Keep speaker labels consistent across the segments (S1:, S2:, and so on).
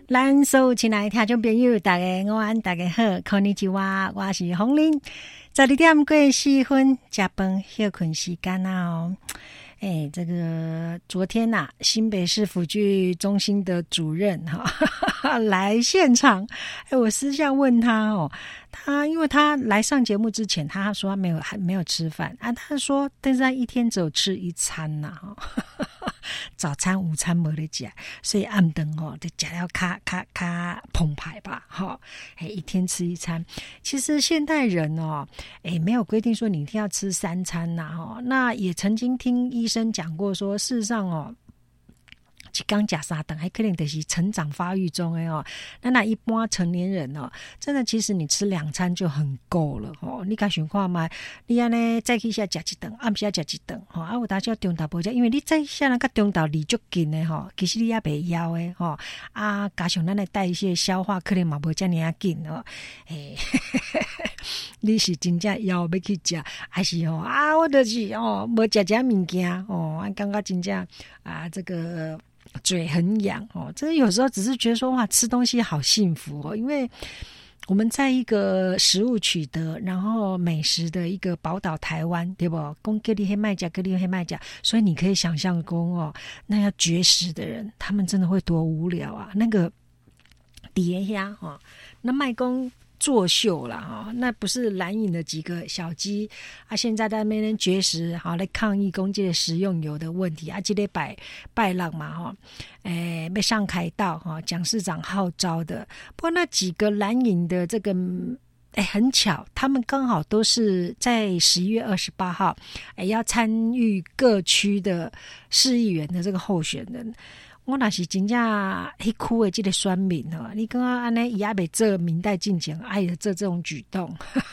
S1: 咱所有亲爱的听众朋友，大家午安，大家好，こんにちは，我是洪玲。12点过4分，吃饭休困时间哦。这个昨天呐，新北市辅具中心的主任来现场，我私下问他哦，他因为他来上节目之前，他说他还没有吃饭啊，他说但是他一天只有吃一餐呐，早餐、午餐没得吃，所以暗顿就吃了卡澎湃吧，一天吃一餐。其实现代人没有规定说你一定要吃3餐呐，那也曾经听医生讲过说，事实上一天吃3顿还可能就是成长发育中的那一般成年人真的其实你吃2餐就很够了你敢想看嘛？你这样早起下吃一顿，暗时吃一顿有当时中昼不吃，因为你早下跟中昼离足近的其实你也袂枵的加上咱的代谢消化可能嘛无这么紧你是真正枵要去吃，还是我就是无吃物件感觉真正这个嘴很痒这有时候只是觉得说哇，吃东西好幸福因为我们在一个食物取得然后美食的一个宝岛台湾，对不？讲叫你黑麦家，叫你黑麦家，所以你可以想象那要绝食的人，他们真的会多无聊啊！那个碟呀那卖公作秀啦那不是蓝营的几个小鸡现在在那边绝食来抗议公这个食用油的问题这个拜浪嘛被上凯道蒋市长号召的。不过那几个蓝营的这个很巧，他们刚好都是在11月28号要参与各区的市议员的这个候选人。我若是真正迄区的这个选民你刚刚安尼也未做明代进前做这种举动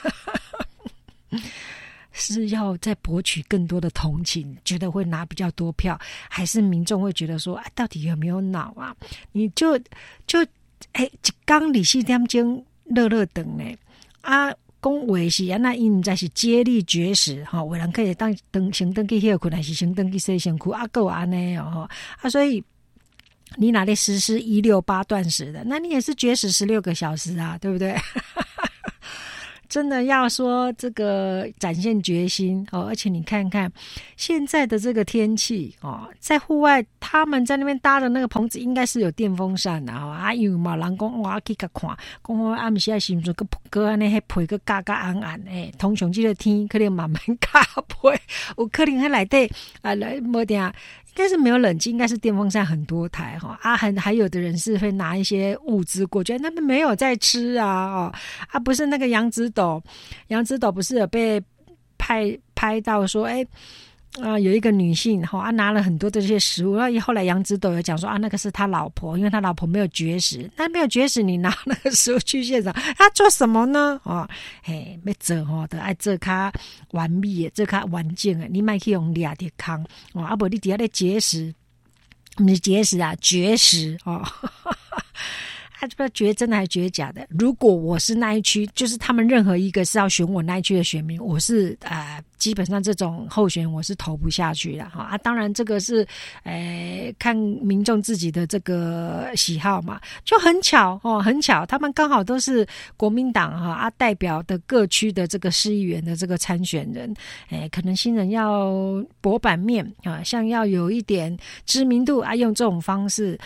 S1: 是要再博取更多的同情，觉得会拿比较多票，还是民众会觉得说到底有没有脑啊？你就一天24点钟热顿呢讲话是那因在是接力绝食有人可以先登去休困，还是先登去洗身躯够安尼所以你哪里实施168断食的，那你也是绝食16个小时啊，对不对？真的要说这个展现决心而且你看看现在的这个天气在户外他们在那边搭的那个棚子应该是有电风扇的因为嘛人讲我去看讲我暗时是不是个安尼迄被个嘎嘎暗暗通常这个天可能慢慢加被有可能在内底没点应该是没有冷气，应该是电风扇很多台还有的人是会拿一些物资过去，他们没有在吃不是那个杨子斗不是有被拍到说有一个女性拿了很多的这些食物，后来杨子斗有讲说那个是他老婆，因为他老婆没有绝食，那没有绝食你拿那个食物去现场他做什么呢要做就要做较完美的，做较完整的，你不要去用抓的空不然你在那节食，不是节食绝食不知道绝真的还是绝假的。如果我是那一区，就是他们任何一个是要选我那一区的选民，我是基本上这种候选我是投不下去的当然这个是看民众自己的这个喜好嘛，就很巧很巧，他们刚好都是国民党代表的各区的这个市议员的这个参选人可能新人要博版面像要有一点知名度用这种方式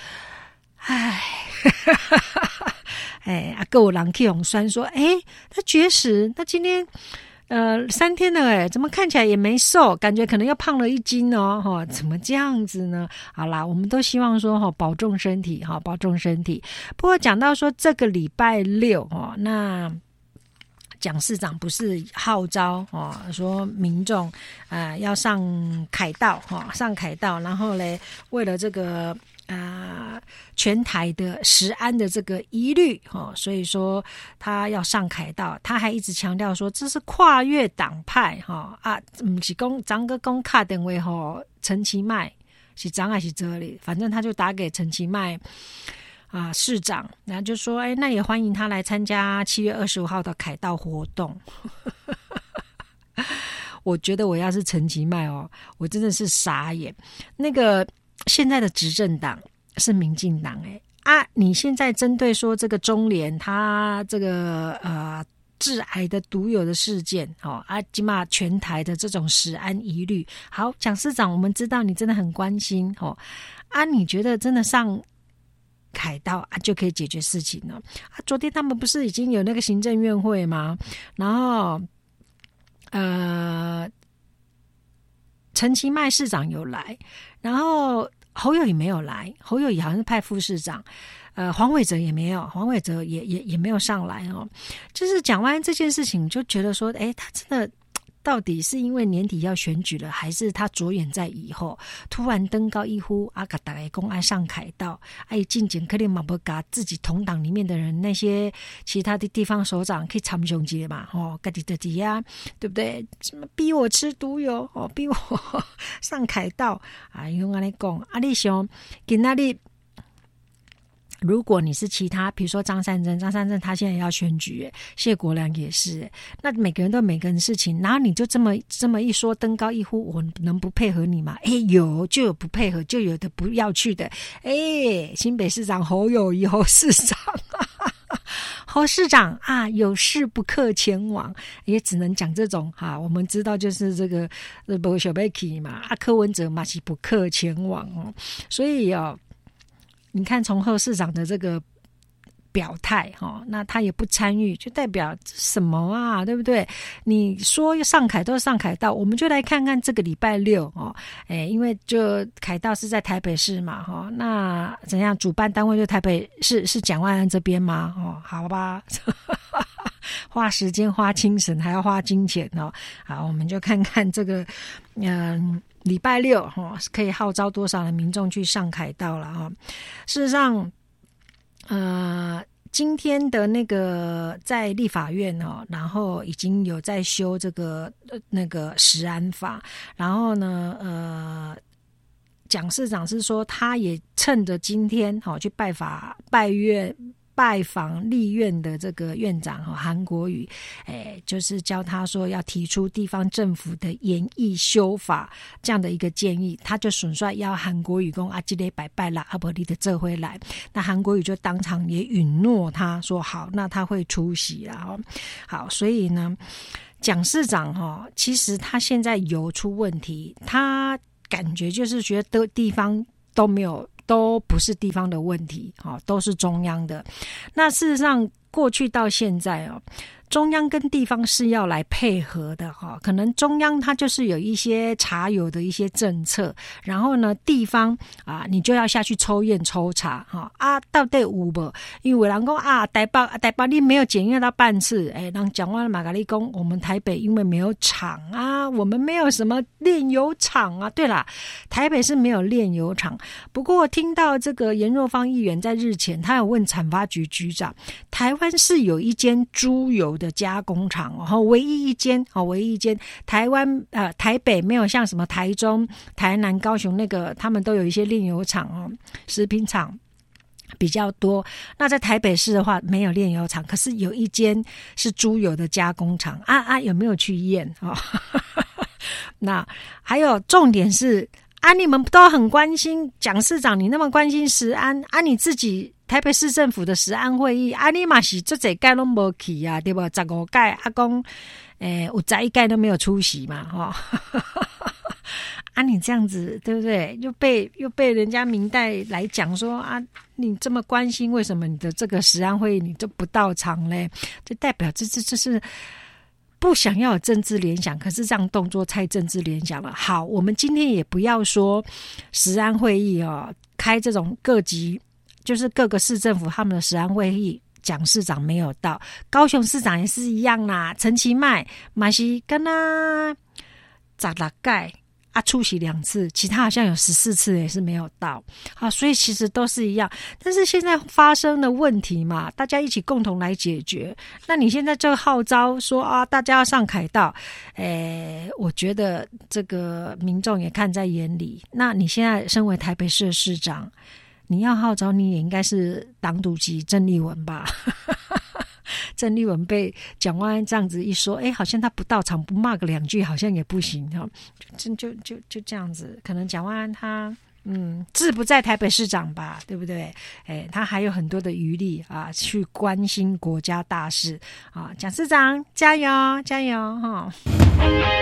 S1: 各有人去用酸说他绝食，他今天3天了怎么看起来也没瘦，感觉可能又胖了1斤怎么这样子呢？好啦，我们都希望说保重身体保重身体。不过讲到说这个礼拜6那蒋市长不是号召说民众要上凯道上凯道，然后嘞为了这个全台的食安的这个疑虑所以说他要上凯道，他还一直强调说这是跨越党派不是说张哥公卡电话陈其迈是张还是这里，反正他就打给陈其迈市长，然后就说那也欢迎他来参加7月25号的凯道活动我觉得我要是陈其迈我真的是傻眼。那个现在的执政党是民进党你现在针对说这个中联他这个致癌的独有的事件起码全台的这种食安疑虑，好，蒋市长，我们知道你真的很关心你觉得真的上凯道就可以解决事情了昨天他们不是已经有那个行政院会吗？然后陈其迈市长有来，然后侯友宜没有来，侯友宜好像是派副市长，黄伟哲也没有，黄伟哲也没有上来就是讲完这件事情，就觉得说，他真的到底是因为年底要选举了，还是他着眼在以后？突然登高一呼，给大家讲爱上凯道，进前可能嘛不给自己同党里面的人，那些其他的地方首长可以参雄节嘛，自己的底啊，对不对？什么逼我吃毒油，逼我上凯道，用安尼讲，你想今仔日。如果你是其他，比如说张善政他现在要选举，谢国良也是，那每个人都有每个人的事情，然后你就这么一说，登高一呼，我能不配合你吗？有就有不配合，就有的不要去的。新北市长侯友宜侯市长侯市长有事不克前往，也只能讲这种我们知道就是这个不小贝奇嘛，柯文哲嘛是不克前往所以你看从侯市长的这个表态那他也不参与，就代表什么对不对？你说上凯道，我们就来看看这个礼拜六因为就凯道是在台北市嘛那怎样？主办单位就台北市是蒋万安这边吗？好吧花时间花精神还要花金钱好，我们就看看这个礼拜六可以号召多少的民众去上凯道了事实上今天的那个在立法院然后已经有在修这个那个食安法，然后呢蒋市长是说他也趁着今天去拜访立院的这个院长韩国瑜就是教他说要提出地方政府的研议修法这样的一个建议，他就顺率要韩国瑜说这个拜啦不你的这回来，那韩国瑜就当场也允诺他说好，那他会出席啦好，所以呢蒋市长其实他现在有出问题，他感觉就是觉得地方都不是地方的问题都是中央的。那事实上过去到现在中央跟地方是要来配合的可能中央它就是有一些茶油的一些政策，然后呢地方你就要下去抽验抽查到底有没？因为有人说台北你没有检验到半次人讲完了嘛，跟你说我们台北因为没有厂我们没有什么炼油厂对啦，台北是没有炼油厂。不过听到这个颜若芳议员在日前他有问产发局局长，台湾是有一间猪油的加工厂唯一一间台北没有像什么台中、台南、高雄那个他们都有一些炼油厂食品厂比较多。那在台北市的话没有炼油厂，可是有一间是猪油的加工厂有没有去验那还有重点是你们都很关心蒋市长，你那么关心食安你自己台北市政府的食安会议你嘛是这几届都没去对吧？15届说有11届都没有出席嘛你这样子对不对？又被人家民代来讲说你这么关心，为什么你的这个食安会议你就不到场嘞？就代表这是不想要有政治联想，可是这样动作太政治联想了。好，我们今天也不要说食安会议开这种各级就是各个市政府他们的食安会议，蒋市长没有到，高雄市长也是一样啦，陈其迈嘛是跟他16届出席2次，其他好像有14次也是没有到所以其实都是一样。但是现在发生的问题嘛，大家一起共同来解决。那你现在就号召说大家要上凯道我觉得这个民众也看在眼里。那你现在身为台北市的市长，你要号召你也应该是党主席郑丽文吧郑丽文被蒋万安这样子一说好像他不到场不骂个2句好像也不行就这样子。可能蒋万安他志不在台北市长吧，对不对？他还有很多的余力啊，去关心国家大事啊。蒋市长加油加油哈！